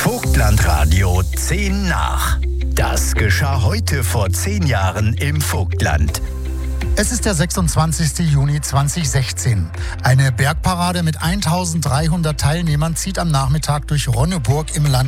Vogtlandradio 10 nach. Das geschah heute vor 10 Jahren im Vogtland. Es ist der 26. Juni 2016. Eine Bergparade mit 1300 Teilnehmern zieht am Nachmittag durch Ronneburg im Land